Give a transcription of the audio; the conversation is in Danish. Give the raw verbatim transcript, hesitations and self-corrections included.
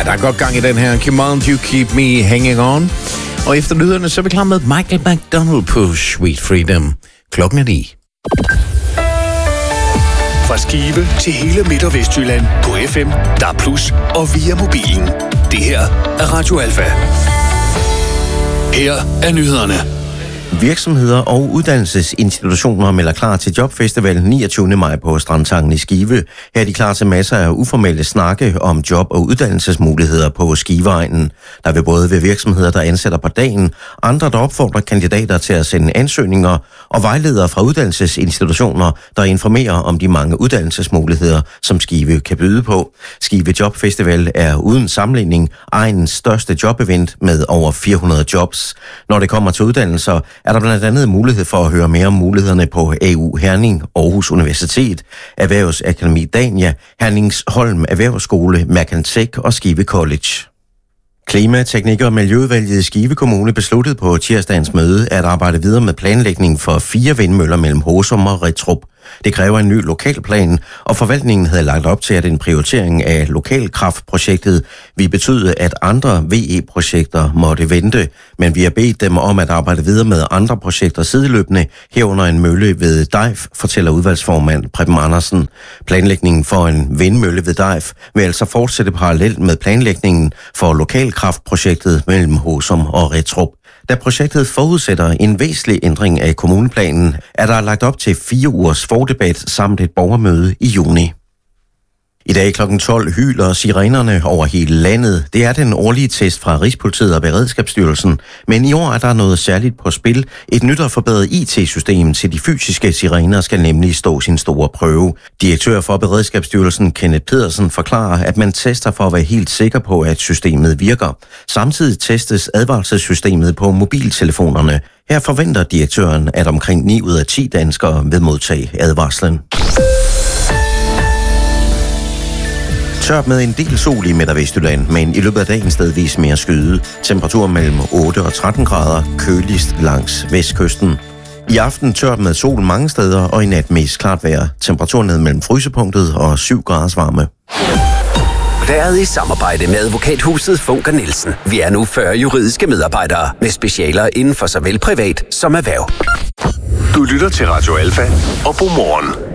der er godt gang i den her. Come on, you keep me hanging on. Og efter lyderne, så er vi klar med Michael McDonald på Sweet Freedom. Klokken er ni. Fra Skive til hele Midt- og Vestjylland på F M, D A B plus, og via mobilen. Det her er Radio Alfa. Her er nyhederne. Virksomheder og uddannelsesinstitutioner melder klar til Jobfestival niogtyvende maj på Strandtangen i Skive. Her er de klar til masser af uformelle snakke om job- og uddannelsesmuligheder på Skiveegnen. Der vil både være virksomheder, der ansætter på dagen, andre, der opfordrer kandidater til at sende ansøgninger, og vejledere fra uddannelsesinstitutioner, der informerer om de mange uddannelsesmuligheder, som Skive kan byde på. Skive Jobfestival er uden sammenligning egnens største jobevent med over fire hundrede jobs. Når det kommer til uddannelser, er der blandt andet mulighed for at høre mere om mulighederne på A U Herning, Aarhus Universitet, Erhvervsakademi Dania, Herningsholm Erhvervsskole, Mercantec og Skive College. Klima-, Teknik- og Miljøudvalget i Skive Kommune besluttede på tirsdagens møde at arbejde videre med planlægning for fire vindmøller mellem Håsum og Rittrup. Det kræver en ny lokalplan, og forvaltningen havde lagt op til, at en prioritering af lokalkraftprojektet ville betyde, at andre V E-projekter måtte vente, men vi har bedt dem om at arbejde videre med andre projekter sideløbende, herunder en mølle ved Dejf, fortæller udvalgsformand Preben Andersen. Planlægningen for en vindmølle ved Dejf vil altså fortsætte parallelt med planlægningen for lokalkraftprojektet mellem Håsum og Rittrup. Da projektet forudsætter en væsentlig ændring af kommuneplanen, er der lagt op til fire ugers fordebat samt et borgermøde i juni. I dag klokken tolv hyler sirenerne over hele landet. Det er den årlige test fra Rigspolitiet og Beredskabsstyrelsen, men i år er der noget særligt på spil. Et nyt og forbedret I T-system til de fysiske sirener skal nemlig stå sin store prøve. Direktør for Beredskabsstyrelsen Kenneth Pedersen forklarer, at man tester for at være helt sikker på, at systemet virker. Samtidig testes advarselssystemet på mobiltelefonerne. Her forventer direktøren, at omkring ni ud af ti danskere vil modtage advarslen. Tørt med en del sol i Midt- og Vestjylland, men i løbet af dagen stedvis mere skyde. Temperatur mellem otte og tretten grader, køligst langs vestkysten. I aften tørt med sol mange steder, og i nat mest klart vejr. Temperaturen ned mellem frysepunktet og syv graders varme. Været i samarbejde med advokathuset Funker Nielsen. Vi er nu fyrre juridiske medarbejdere med specialer inden for såvel privat som erhverv. Du lytter til Radio Alfa og Godmorgen.